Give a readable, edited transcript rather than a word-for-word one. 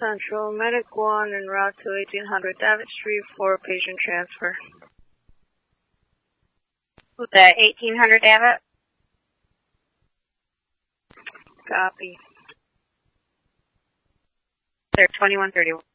Central, Medic 1 en route to 1800 Davitt Street for patient transfer. Who's that, 1800 Davitt? Copy. They're 2131.